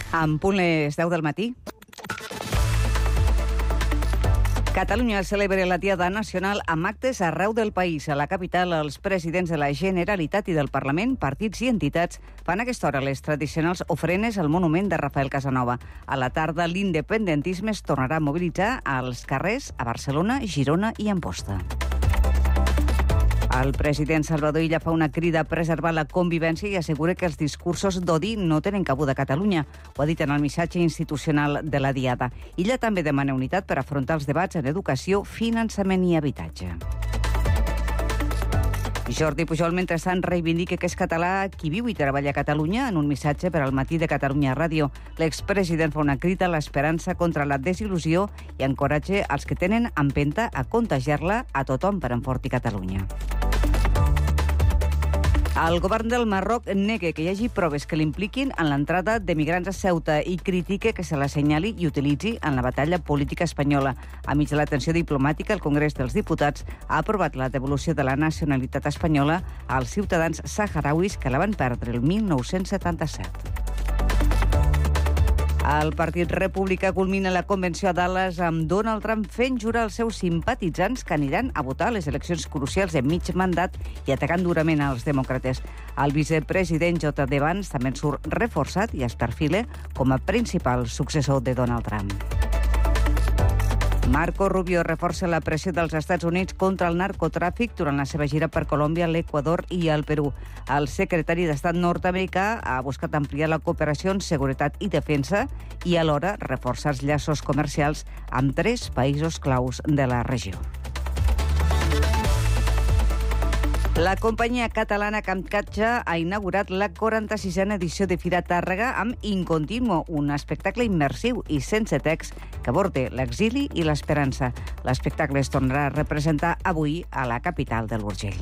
En punt les 10 del matí. Catalunya celebra la Diada Nacional amb actes arreu del país. A la capital, els presidents de la Generalitat i del Parlament, partits i entitats fan a aquesta hora les tradicionals ofrenes al monument de Rafael Casanova. A la tarda, l'independentisme es tornarà a mobilitzar als carrers a Barcelona, Girona i Amposta. El president Salvador Illa fa una crida a preservar la convivència i assegura que els discursos d'odi no tenen cabuda a Catalunya. Ho ha dit en el missatge institucional de la Diada. Illa també demana unitat per afrontar els debats en educació, finançament i habitatge. Jordi Pujol, mentrestant, reivindica que és català qui viu i treballa a Catalunya en un missatge per al matí de Catalunya Ràdio. L'expresident fa una crida a l'esperança contra la desil·lusió i encoratja els que tenen empenta a contagiar-la a tothom per enfortir Catalunya. El govern del Marroc nega que hi hagi proves que l'impliquin en l'entrada de migrants a Ceuta i critica que se l'assenyali i utilitzi en la batalla política espanyola. A mig de la tensió diplomàtica, el Congrés dels Diputats ha aprovat la devolució de la nacionalitat espanyola als ciutadans saharauis que la van perdre el 1977. El Partit Republicà culmina la convenció a Dallas amb Donald Trump fent jurar als seus simpatitzants que aniran a votar a les eleccions crucials de mig mandat i atacant durament als demòcrates. El vicepresident J.D. Vance també en surt reforçat i es perfila com a principal successor de Donald Trump. Marco Rubio reforça la pressió dels Estats Units contra el narcotràfic durant la seva gira per Colòmbia, l'Equador i el Perú. El secretari d'Estat nord-americà ha buscat ampliar la cooperació en seguretat i defensa i alhora reforçar els llaços comercials amb 3 països claus de la regió. La companyia catalana Camcatxa ha inaugurat la 46a edició de Fira Tàrrega amb Incontinuo, un espectacle immersiu i sense text que aborda l'exili i l'esperança. L'espectacle es tornarà a representar avui a la capital de l'Urgell.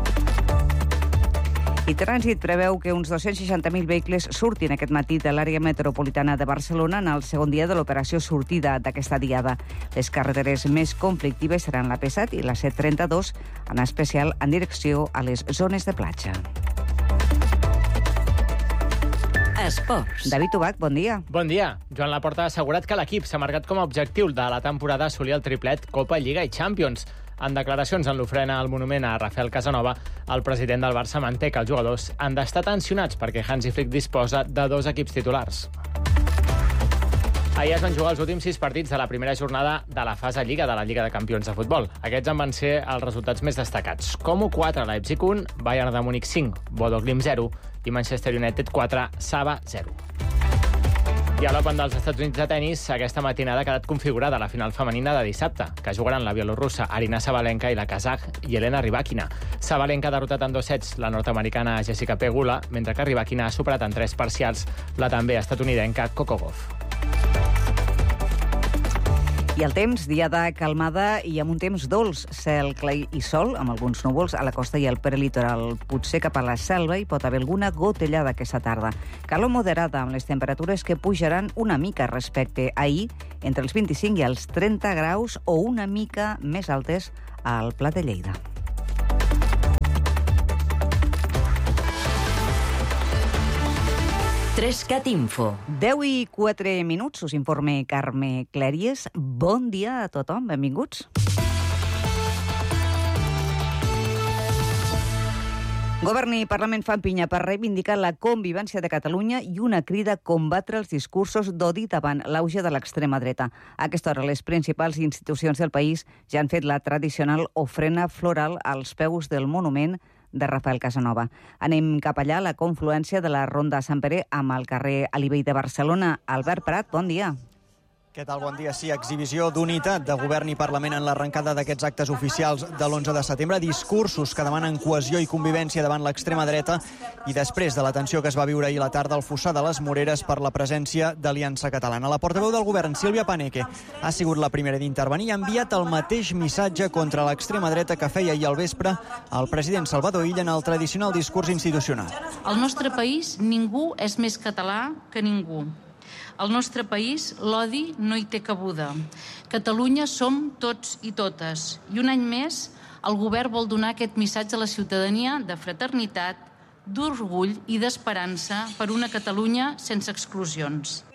I Trànsit preveu que uns 260.000 vehicles surtin aquest matí de l'àrea metropolitana de Barcelona en el segon dia de l'operació sortida d'aquesta diada. Les carreteres més conflictives seran la P7 i la C32, en especial en direcció a les zones de platja. Esports. David Ubach, bon dia. Bon dia. Joan Laporta ha assegurat que l'equip s'ha marcat com a objectiu de la temporada assolir el triplet Copa, Lliga i Champions. En declaracions en l'ofrena al monument a Rafael Casanova, el president del Barça manté que els jugadors han d'estar tensionats perquè Hansi Flick disposa de 2 equips titulars. Ahir es van jugar els últims 6 partits de la primera jornada de la fase Lliga de la Lliga de Campions de Futbol. Aquests en van ser els resultats més destacats. Como 4, Leipzig 1, Bayern de Múnich 5, Bodo Glimt 0 i Manchester United 4, Saba 0. I a l'Open dels Estats Units de tennis, aquesta matinada ha quedat configurada la final femenina de dissabte, que jugaran la bielorrussa Arina Sabalenka i la kazakh Yelena Rybakina. Sabalenka ha derrotat en 2 sets la nord-americana Jessica Pegula, mentre que Rybakina ha superat en 3 parcials la també estatunidenca Coco Gauff. I el temps, diada calmada i amb un temps dolç, cel clar i sol, amb alguns núvols a la costa i al prelitoral. Potser cap a la selva hi pot haver alguna gotellada aquesta tarda. Calor moderada amb les temperatures que pujaran una mica respecte a ahir, entre els 25 i els 30 graus o una mica més altes al Pla de Lleida. Trescat Info. 10:04, us informa Carme Clèries. Bon dia a tothom, benvinguts. Govern i Parlament fan pinya per reivindicar la convivència de Catalunya i una crida a combatre els discursos d'odi davant l'auge de l'extrema dreta. A aquesta hora, les principals institucions del país ja han fet la tradicional ofrena floral als peus del monument de Rafael Casanova. Anem cap allà, a la confluència de la Ronda Sant Pere amb el carrer Alibell de Barcelona. Albert Prat, bon dia. Què tal? Bon dia. Sí, exhibició d'unitat de Govern i Parlament en l'arrencada d'aquests actes oficials de l'11 de setembre. Discursos que demanen cohesió i convivència davant l'extrema dreta i després de la tensió que es va viure ahir a la tarda al Fossar de les Moreres per la presència d'Aliança Catalana. La portaveu del Govern, Sílvia Paneque, ha sigut la primera d'intervenir i ha enviat el mateix missatge contra l'extrema dreta que feia ahir al vespre el president Salvador Illa en el tradicional discurs institucional. Al nostre país ningú és més català que ningú. Al nostre país l'odi no hi té cabuda. Catalunya som tots i totes. I un any més el govern vol donar aquest missatge a la ciutadania de fraternitat, d'orgull i d'esperança per una Catalunya sense exclusions.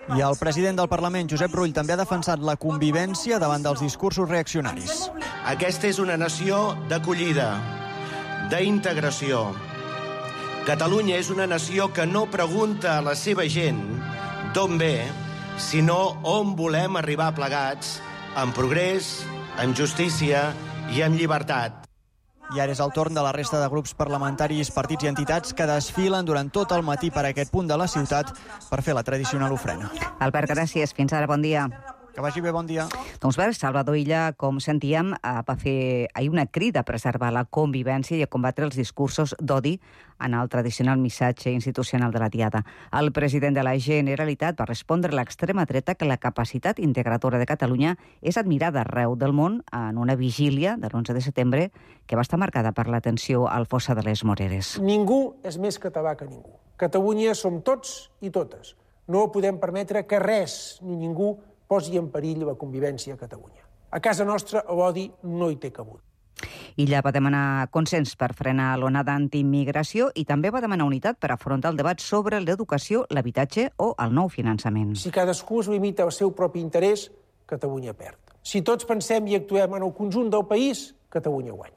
I el president del Parlament, Josep Rull, també ha defensat la convivència davant dels discursos reaccionaris. Aquesta és una nació d'acollida, d'integració. Catalunya és una nació que no pregunta a la seva gent d'on ve, sinó on volem arribar plegats, amb progrés, amb justícia i amb llibertat. I ara és el torn de la resta de grups parlamentaris, partits i entitats que desfilen durant tot el matí per aquest punt de la ciutat per fer la tradicional ofrena. Albert, gràcies. Fins ara, bon dia. Que vagi bé, bon dia. Doncs bé, Salvador Illa, com sentíem, va fer ahir una crida a preservar la convivència i a combatre els discursos d'odi en el tradicional missatge institucional de la Diada. El president de la Generalitat va respondre a l'extrema dreta que la capacitat integradora de Catalunya és admirada arreu del món en una vigília de l'11 de setembre que va estar marcada per l'atenció al Fossa de les Moreres. Ningú és més català que ningú. Catalunya som tots i totes. No podem permetre que res ni ningú posi en perill la convivència a Catalunya. A casa nostra l'odi no hi té cabuda. Illa va demanar consens per frenar l'onada antiimmigració i també va demanar unitat per afrontar el debat sobre l'educació, l'habitatge o el nou finançament. Si cadascú es limita al seu propi interès, Catalunya perd. Si tots pensem i actuem en el conjunt del país, Catalunya guanya.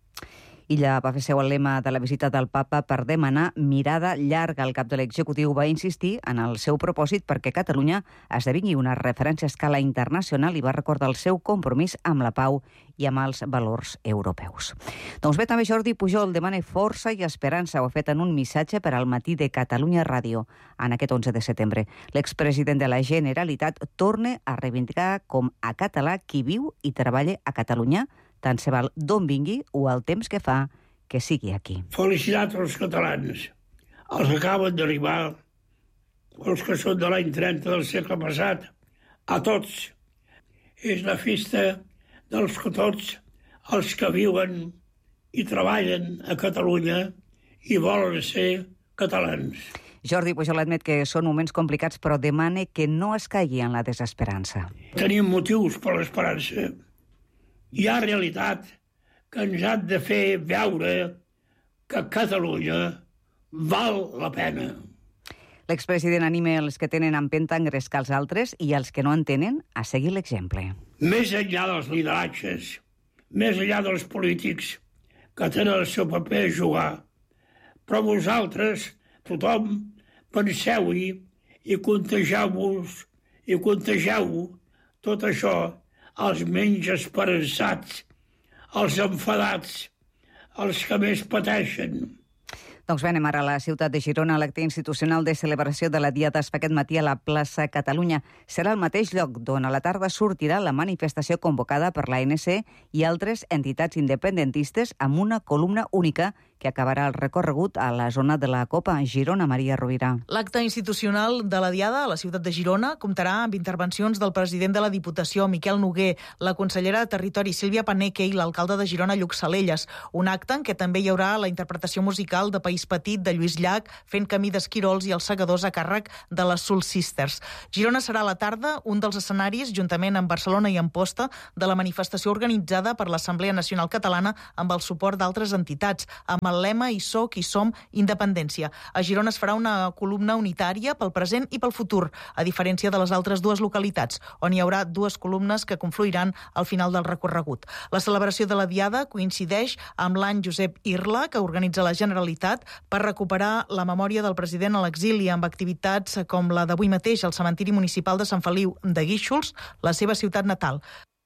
Illa va fer seu el lema de la visita del papa per demanar mirada llarga. El cap de l'executiu va insistir en el seu propòsit perquè Catalunya esdevingui una referència a escala internacional i va recordar el seu compromís amb la pau i amb els valors europeus. Doncs bé, també Jordi Pujol demana força i esperança. Ho ha fet en un missatge per al matí de Catalunya Ràdio en aquest 11 de setembre. L'expresident de la Generalitat torna a reivindicar com a català qui viu i treballa a Catalunya, tant se val d'on vingui o el temps que fa que sigui aquí. Felicitats als catalans, els que acaben d'arribar, els que són de l'any 30 del segle passat, a tots. És la festa dels que tots els que viuen i treballen a Catalunya i volen ser catalans. Jordi Pujol admet que són moments complicats, però demana que no es caigui en la desesperança. Tenim motius per l'esperança. Hi ha realitat que ens ha de fer veure que Catalunya val la pena. L'expresident anima els que tenen empenta a engrescar els altres i els que no en tenen a seguir l'exemple. Més enllà dels lideratges, més enllà dels polítics que tenen el seu paper a jugar, però vosaltres, tothom, penseu-hi i contagieu-vos i contagieu tot això als menys esperançats, als enfadats, als que més pateixen. Doncs bé, anem ara a la ciutat de Girona. L'acte institucional de celebració de la Diada es fa aquest matí a la plaça Catalunya. Serà el mateix lloc d'on a la tarda sortirà la manifestació convocada per l'ANC i altres entitats independentistes amb una columna única que acabarà el recorregut a la zona de la Copa Girona. Maria Rovira. L'acte institucional de la Diada a la ciutat de Girona comptarà amb intervencions del president de la Diputació, Miquel Noguer, la consellera de Territori, Sílvia Paneque, i l'alcalde de Girona, Lluc Salelles. Un acte en què també hi haurà la interpretació musical de País Petit de Lluís Llach, Fent camí d'Esquirols i els segadors a càrrec de les Soul Sisters. Girona serà a la tarda un dels escenaris, juntament amb Barcelona i Amposta, de la manifestació organitzada per l'Assemblea Nacional Catalana amb el suport d'altres entitats, amb el lema "Hi soc, hi som, independència". A Girona es farà una columna unitària pel present i pel futur, a diferència de les altres dues localitats, on hi haurà dues columnes que confluiran al final del recorregut. La celebració de la Diada coincideix amb l'any Josep Irla, que organitza la Generalitat per recuperar la memòria del president a l'exili amb activitats com la d'avui mateix al cementiri municipal de Sant Feliu de Guíxols, la seva ciutat natal.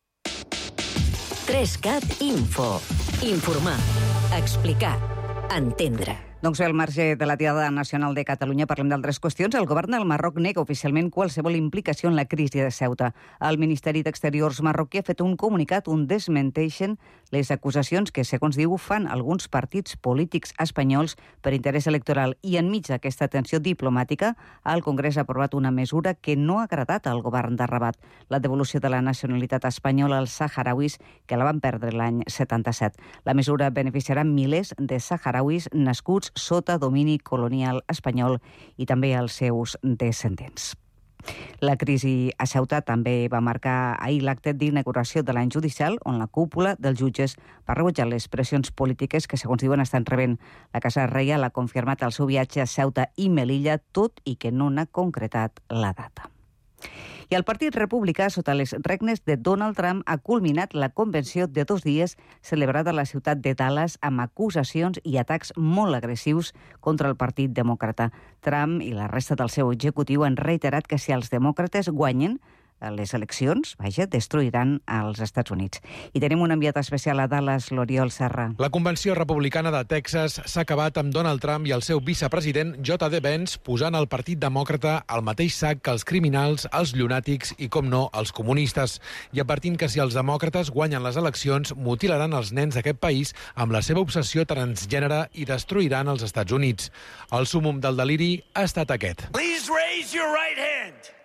3CAT Info. Informar. Explicar. Entendre. Doncs al marge de la Diada Nacional de Catalunya parlem d'altres qüestions. El govern del Marroc nega oficialment qualsevol implicació en la crisi de Ceuta. El Ministeri d'Exteriors marroquí ha fet un comunicat on desmenteixen les acusacions que, segons diu, fan alguns partits polítics espanyols per interès electoral. I enmig d'aquesta tensió diplomàtica, el Congrés ha aprovat una mesura que no ha agradat al govern de Rabat, la devolució de la nacionalitat espanyola als saharauis que la van perdre l'any 77. La mesura beneficiarà milers de saharauis nascuts sota domini colonial espanyol i també els seus descendents. La crisi a Ceuta també va marcar ahir l'acte d'inauguració de l'any judicial, on la cúpula dels jutges va rebutjar les pressions polítiques que, segons diuen, estan rebent. La Casa Reial ha confirmat el seu viatge a Ceuta i Melilla, tot i que no n'ha concretat la data. I el Partit Republicà, sota les regnes de Donald Trump, ha culminat la convenció de 2 dies celebrada a la ciutat de Dallas amb acusacions i atacs molt agressius contra el Partit Demòcrata. Trump i la resta del seu executiu han reiterat que si els demòcrates guanyen les eleccions, destruiran els Estats Units. I tenim un enviat especial a Dallas, l'Oriol Serra. La convenció republicana de Texas s'ha acabat amb Donald Trump i el seu vicepresident J.D. Vance posant el Partit Demòcrata al mateix sac que els criminals, els llunàtics i, com no, els comunistes, i advertint que si els demòcrates guanyen les eleccions, mutilaran els nens d'aquest país amb la seva obsessió transgènere i destruiran els Estats Units. El súmmum del deliri ha estat aquest. Please raise your right hand.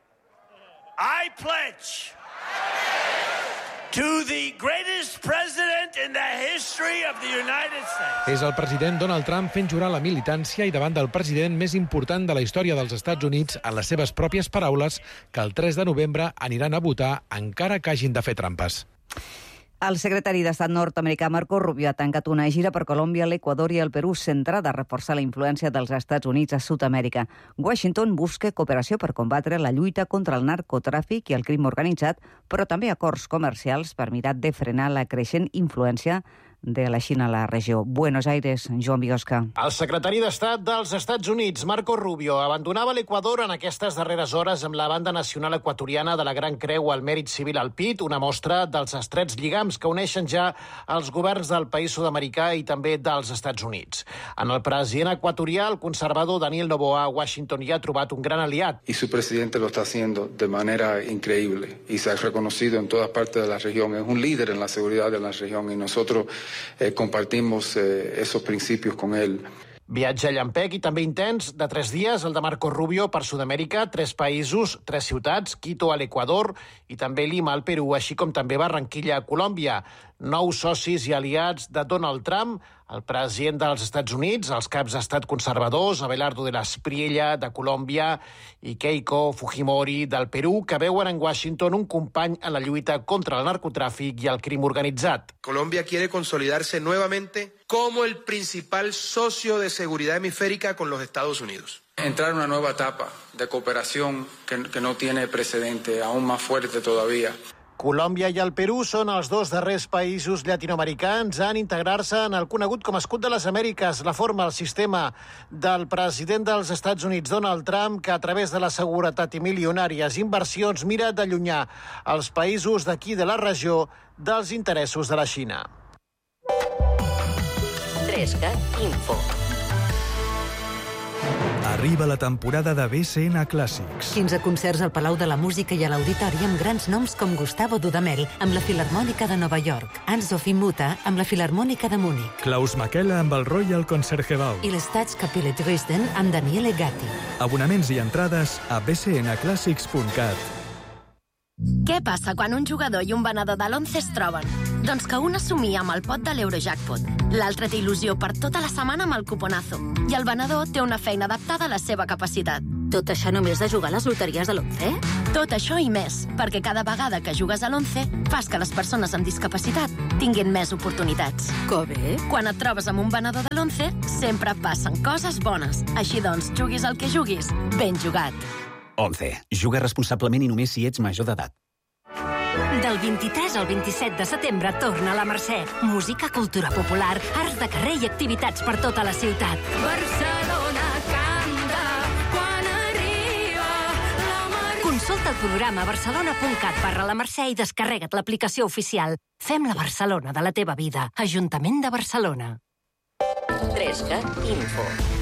I pledge to the greatest president in the history of the United States. És el president Donald Trump fent jurar la militància i davant del president més important de la història dels Estats Units, en les seves pròpies paraules, que el 3 de novembre aniran a votar encara que hagin de fer trampes. El secretari d'Estat nord-americà Marco Rubio ha tancat una gira per Colòmbia, l'Equador i el Perú centrada a reforçar la influència dels Estats Units a Sud-amèrica. Washington busca cooperació per combatre la lluita contra el narcotràfic i el crim organitzat, però també acords comercials per mirar de frenar la creixent influència de la Xina a la regió. Buenos Aires, Joan Biosca. El secretari d'Estat dels Estats Units, Marco Rubio, abandonava l'Equador en aquestes darreres hores amb la banda nacional equatoriana de la Gran Creu al Mèrit Civil al pit, una mostra dels estrets lligams que uneixen ja els governs del país sud-americà i també dels Estats Units. En el president equatorià, el conservador Daniel Noboa, a Washington hi ha trobat un gran aliat. Y su presidente lo está haciendo de manera increíble y se ha reconocido en todas partes de la región. Es un líder en la seguridad de la región y nosotros compartimos esos principios con él. Viatge llampec i també intens de 3 dies, el de Marco Rubio per Sud-amèrica, 3 països, 3 ciutats, Quito a l'Equador i també Lima al Perú, així com també Barranquilla a Colòmbia. 9 socis i aliats de Donald Trump, el president dels Estats Units, els caps d'estat conservadors, Abelardo de la Espriella de Colòmbia i Keiko Fujimori del Perú, que veuen en Washington un company en la lluita contra el narcotràfic i el crim organitzat. Colombia quiere consolidarse nuevamente como el principal socio de seguridad hemisférica con los Estados Unidos. Entrar en una nueva etapa de cooperación que no tiene precedente, aún más fuerte todavía. Colòmbia i el Perú són els 2 darrers països llatinoamericans en integrar-se en el conegut com a escut de les Amèriques, la forma, el sistema del president dels Estats Units, Donald Trump, que a través de la seguretat i milionàries inversions mira d'allunyar els països d'aquí de la regió dels interessos de la Xina. 3CAT Info. Arriba la temporada de BCN Clàssics. 15 concerts al Palau de la Música i a l'Auditori amb grans noms com Gustavo Dudamel amb la Filharmònica de Nova York, Anne-Sophie Mutter amb la Filharmònica de Múnich, Klaus Makela amb el Royal Concertgebouw i l'Staatskapelle Dresden amb Daniele Gatti. Abonaments i entrades a bcnclassics.cat. Què passa quan un jugador i un venedor de l'11 es troben? Doncs que un assumia amb el pot de l'Eurojackpot, l'altre té il·lusió per tota la setmana amb el cuponazo, i el venedor té una feina adaptada a la seva capacitat. Tot això només de jugar a les loteries de l'11? Tot això i més, perquè cada vegada que jugues a l'11 fas que les persones amb discapacitat tinguin més oportunitats. Que bé! Quan et trobes amb un venedor de l'11, sempre passen coses bones. Així doncs, juguis el que juguis, ben jugat. 11. Juga responsablement i només si ets major d'edat. Del 23 al 27 de setembre torna a la Mercè. Música, cultura popular, arts de carrer i activitats per tota la ciutat. Barcelona canta quan arriba la Mercè. Consulta el programa barcelona.cat/la Mercè i descarrega't l'aplicació oficial. Fem la Barcelona de la teva vida. Ajuntament de Barcelona. 3CAT Info.